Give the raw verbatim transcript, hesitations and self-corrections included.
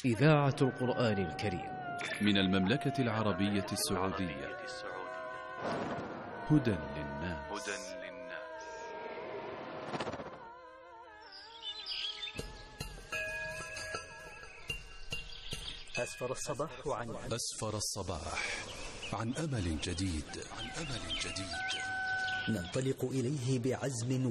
إذاعة القرآن الكريم من المملكة العربية السعودية. هدى للناس. أسفر الصباح عن أسفر الصباح عن أمل جديد. عن أمل جديد ننطلق إليه بعزم